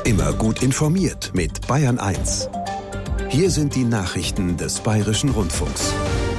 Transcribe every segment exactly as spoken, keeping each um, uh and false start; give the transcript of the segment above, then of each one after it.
Immer gut informiert mit Bayern eins. Hier sind die Nachrichten des Bayerischen Rundfunks.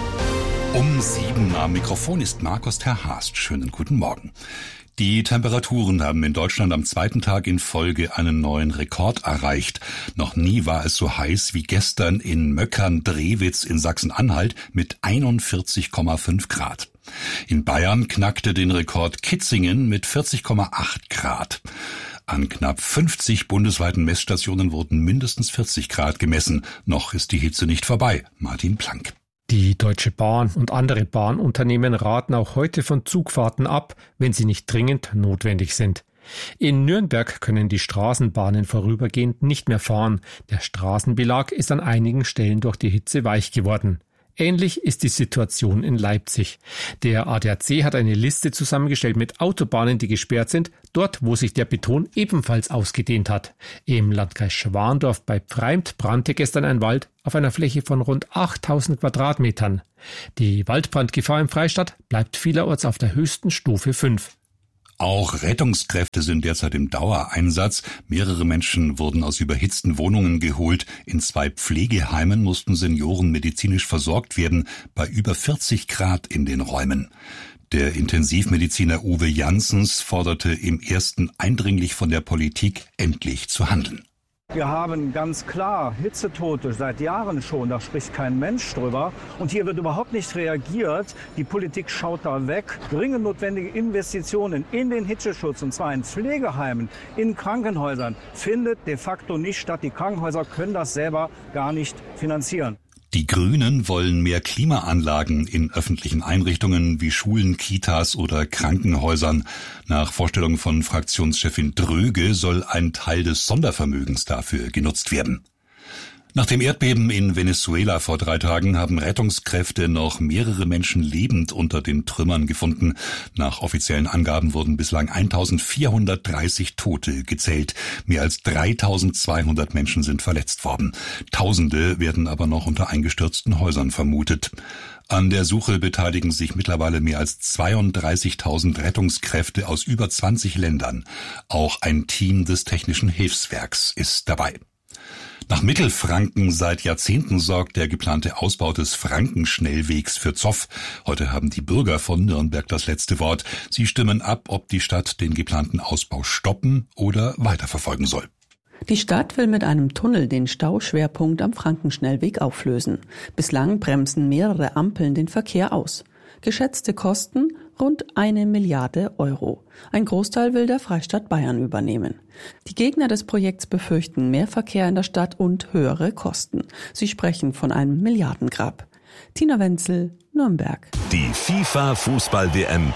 Um sieben am Mikrofon ist Markus Terhast. Schönen guten Morgen. Die Temperaturen haben in Deutschland am zweiten Tag in Folge einen neuen Rekord erreicht. Noch nie war es so heiß wie gestern in Möckern-Drewitz in Sachsen-Anhalt mit einundvierzig Komma fünf Grad. In Bayern knackte den Rekord Kitzingen mit vierzig Komma acht Grad. An knapp fünfzig bundesweiten Messstationen wurden mindestens vierzig Grad gemessen. Noch ist die Hitze nicht vorbei. Martin Planck. Die Deutsche Bahn und andere Bahnunternehmen raten auch heute von Zugfahrten ab, wenn sie nicht dringend notwendig sind. In Nürnberg können die Straßenbahnen vorübergehend nicht mehr fahren. Der Straßenbelag ist an einigen Stellen durch die Hitze weich geworden. Ähnlich ist die Situation in Leipzig. Der A D A C hat eine Liste zusammengestellt mit Autobahnen, die gesperrt sind, dort, wo sich der Beton ebenfalls ausgedehnt hat. Im Landkreis Schwandorf bei Pfreimd brannte gestern ein Wald auf einer Fläche von rund achttausend Quadratmetern. Die Waldbrandgefahr im Freistaat bleibt vielerorts auf der höchsten Stufe fünf. Auch Rettungskräfte sind derzeit im Dauereinsatz. Mehrere Menschen wurden aus überhitzten Wohnungen geholt. In zwei Pflegeheimen mussten Senioren medizinisch versorgt werden, bei über vierzig Grad in den Räumen. Der Intensivmediziner Uwe Janssens forderte im ersten eindringlich von der Politik, endlich zu handeln. Wir haben ganz klar Hitzetote seit Jahren schon, da spricht kein Mensch drüber. Und hier wird überhaupt nicht reagiert. Die Politik schaut da weg. Dringend notwendige Investitionen in den Hitzeschutz, und zwar in Pflegeheimen, in Krankenhäusern, findet de facto nicht statt. Die Krankenhäuser können das selber gar nicht finanzieren. Die Grünen wollen mehr Klimaanlagen in öffentlichen Einrichtungen wie Schulen, Kitas oder Krankenhäusern. Nach Vorstellung von Fraktionschefin Dröge soll ein Teil des Sondervermögens dafür genutzt werden. Nach dem Erdbeben in Venezuela vor drei Tagen haben Rettungskräfte noch mehrere Menschen lebend unter den Trümmern gefunden. Nach offiziellen Angaben wurden bislang eintausendvierhundertdreißig Tote gezählt. Mehr als dreitausendzweihundert Menschen sind verletzt worden. Tausende werden aber noch unter eingestürzten Häusern vermutet. An der Suche beteiligen sich mittlerweile mehr als zweiunddreißigtausend Rettungskräfte aus über zwanzig Ländern. Auch ein Team des Technischen Hilfswerks ist dabei. Nach Mittelfranken seit Jahrzehnten sorgt der geplante Ausbau des Frankenschnellwegs für Zoff. Heute haben die Bürger von Nürnberg das letzte Wort. Sie stimmen ab, ob die Stadt den geplanten Ausbau stoppen oder weiterverfolgen soll. Die Stadt will mit einem Tunnel den Stauschwerpunkt am Frankenschnellweg auflösen. Bislang bremsen mehrere Ampeln den Verkehr aus. Geschätzte Kosten rund eine Milliarde Euro. Ein Großteil will der Freistaat Bayern übernehmen. Die Gegner des Projekts befürchten mehr Verkehr in der Stadt und höhere Kosten. Sie sprechen von einem Milliardengrab. Tina Wenzel, Nürnberg. Die FIFA-Fußball-W M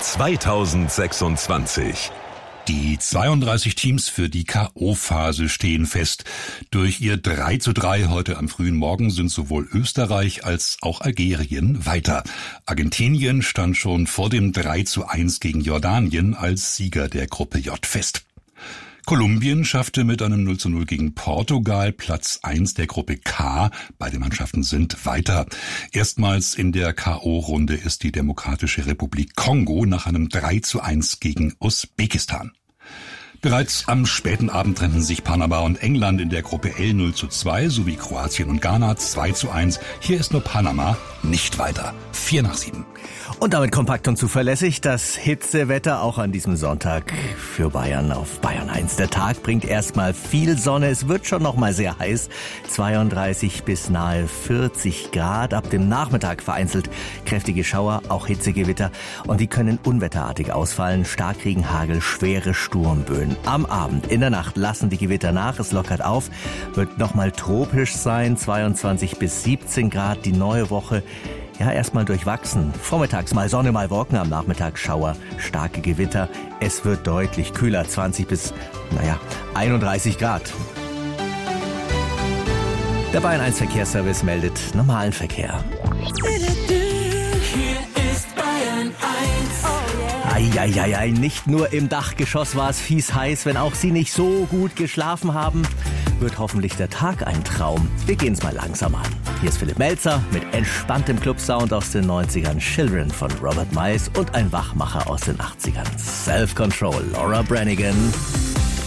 zweitausendsechsundzwanzig. Die zweiunddreißig Teams für die K O-Phase stehen fest. Durch ihr drei zu drei heute am frühen Morgen sind sowohl Österreich als auch Algerien weiter. Argentinien stand schon vor dem drei zu eins gegen Jordanien als Sieger der Gruppe J fest. Kolumbien schaffte mit einem null zu null gegen Portugal Platz eins der Gruppe K. Beide Mannschaften sind weiter. Erstmals in der K O-Runde ist die Demokratische Republik Kongo nach einem drei zu eins gegen Usbekistan. Bereits am späten Abend trennten sich Panama und England in der Gruppe L null zu zwei sowie Kroatien und Ghana zwei zu eins. Hier ist nur Panama nicht weiter. vier nach sieben. Und damit kompakt und zuverlässig das Hitzewetter auch an diesem Sonntag für Bayern auf Bayern eins. Der Tag bringt erstmal viel Sonne. Es wird schon noch mal sehr heiß. zweiunddreißig bis nahe vierzig Grad. Ab dem Nachmittag vereinzelt kräftige Schauer, auch Hitzegewitter. Und die können unwetterartig ausfallen. Starkregen, Hagel, schwere Sturmböen. Am Abend, in der Nacht lassen die Gewitter nach. Es lockert auf. Wird noch mal tropisch sein. zweiundzwanzig bis siebzehn Grad. Die neue Woche ja, erstmal durchwachsen. Vormittags mal Sonne, mal Wolken, am Nachmittag Schauer, starke Gewitter. Es wird deutlich kühler, zwanzig bis, naja, einunddreißig Grad. Der Bayern eins Verkehrsservice meldet normalen Verkehr. Eieiei, nicht nur im Dachgeschoss war es fies heiß, wenn auch Sie nicht so gut geschlafen haben, wird hoffentlich der Tag ein Traum. Wir gehen es mal langsam an. Hier ist Philipp Melzer mit entspanntem Clubsound aus den neunzigern, Children von Robert Miles und ein Wachmacher aus den achtzigern. Self-Control, Laura Branigan.